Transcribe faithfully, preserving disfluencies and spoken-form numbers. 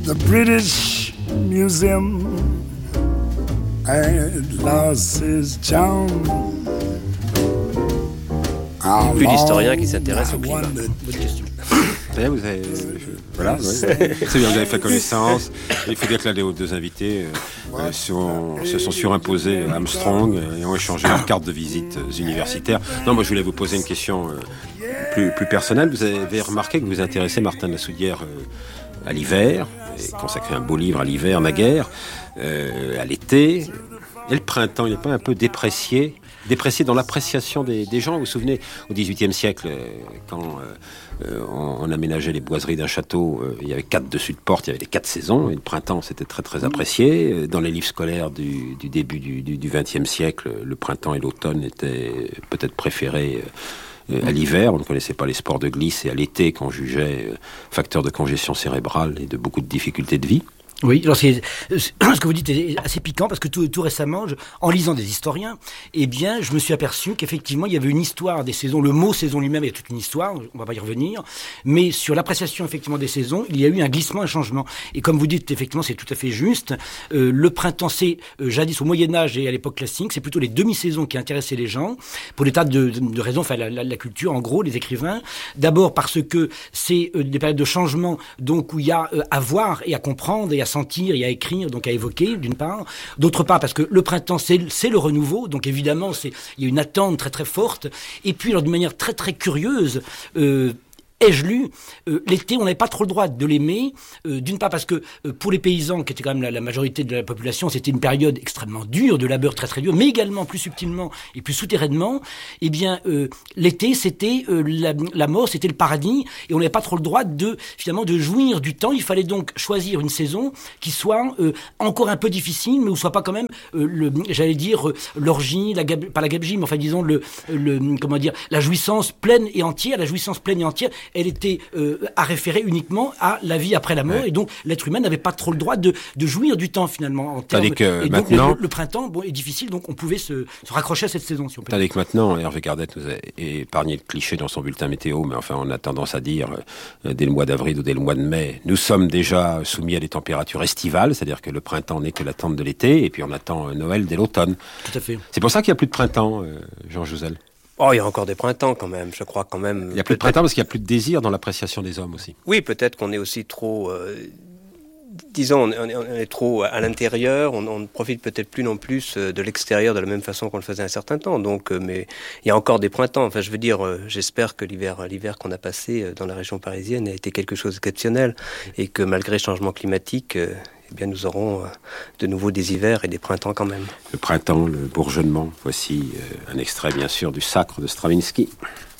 The British Museum had lost its charm. Plus d'historiens qui s'intéressent au climat. Bonne question. Vous avez, je, voilà, ouais. C'est bien, vous avez fait connaissance. Il faut dire que là, les deux invités euh, sont, se sont surimposés Armstrong et ont échangé leurs cartes de visite universitaires. Non, moi, je voulais vous poser une question euh, plus, plus personnelle. Vous avez remarqué que vous vous intéressez, Martin de la Soudière, euh, à l'hiver, et consacré un beau livre à l'hiver, naguère, euh, à l'été. Et le printemps, il n'est pas un peu déprécié déprécié dans l'appréciation des, des gens. Vous vous souvenez, au dix-huitième siècle, quand euh, on, on aménageait les boiseries d'un château, euh, il y avait quatre dessus de porte, il y avait les quatre saisons, et le printemps, c'était très très apprécié. Dans les livres scolaires du, du début du, du, du vingtième siècle, le printemps et l'automne étaient peut-être préférés euh, à l'hiver. On ne connaissait pas les sports de glisse, et à l'été, qu'on jugeait euh, facteur de congestion cérébrale et de beaucoup de difficultés de vie. Oui, alors c'est, ce que vous dites est assez piquant parce que tout, tout récemment, je, en lisant des historiens, eh bien, je me suis aperçu qu'effectivement, il y avait une histoire des saisons. Le mot saison lui-même est toute une histoire, on va pas y revenir, mais sur l'appréciation effectivement des saisons, il y a eu un glissement, un changement. Et comme vous dites, effectivement, c'est tout à fait juste. Euh, le printemps, c'est euh, jadis au Moyen Âge et à l'époque classique, c'est plutôt les demi-saisons qui intéressaient les gens pour des tas de, de, de raisons. Enfin, la, la, la culture, en gros, les écrivains. D'abord parce que c'est euh, des périodes de changement, donc où il y a euh, à voir et à comprendre et à sentir et à écrire, donc à évoquer, d'une part. D'autre part, parce que le printemps, c'est, c'est le renouveau, donc évidemment, c'est, il y a une attente très très forte. Et puis, alors, d'une manière très très curieuse, euh, ai-je lu, euh, l'été, on n'avait pas trop le droit de l'aimer, euh, d'une part parce que euh, pour les paysans, qui étaient quand même la, la majorité de la population, c'était une période extrêmement dure, de labeur très très dur, mais également plus subtilement et plus souterrainement, eh bien, euh, l'été, c'était euh, la, la mort, c'était le paradis, et on n'avait pas trop le droit de, finalement, de jouir du temps. Il fallait donc choisir une saison qui soit euh, encore un peu difficile, mais où soit pas quand même, euh, le, j'allais dire, euh, l'orgie, la gab, pas la gabegie, mais enfin, disons, le, le, comment dire, la jouissance pleine et entière, la jouissance pleine et entière, elle était euh, à référer uniquement à la vie après la mort, ouais. Et donc l'être humain n'avait pas trop le droit de, de jouir du temps finalement. En termes, que et maintenant, donc le, le printemps bon, est difficile, donc on pouvait se, se raccrocher à cette saison, si on peut. Tandis que maintenant, Hervé Gardette nous a épargné le cliché dans son bulletin météo, mais enfin on a tendance à dire euh, dès le mois d'avril ou dès le mois de mai, nous sommes déjà soumis à des températures estivales, c'est-à-dire que le printemps n'est que l'attente de l'été, et puis on attend euh, Noël dès l'automne. Tout à fait. C'est pour ça qu'il n'y a plus de printemps, euh, Jean Jouzel. Oh, il y a encore des printemps quand même, je crois quand même. Il n'y a plus de printemps parce qu'il n'y a plus de désir dans l'appréciation des hommes aussi. Oui, peut-être qu'on est aussi trop... Euh, disons, on est, on est trop à l'intérieur, on, on ne profite peut-être plus non plus de l'extérieur de la même façon qu'on le faisait un certain temps. Donc, euh, mais il y a encore des printemps. Enfin, je veux dire, euh, j'espère que l'hiver, l'hiver qu'on a passé dans la région parisienne a été quelque chose d'exceptionnel et que malgré le changement climatique... Euh, eh bien, nous aurons euh, de nouveau des hivers et des printemps quand même. Le printemps, le bourgeonnement. Voici euh, un extrait, bien sûr, du Sacre de Stravinsky.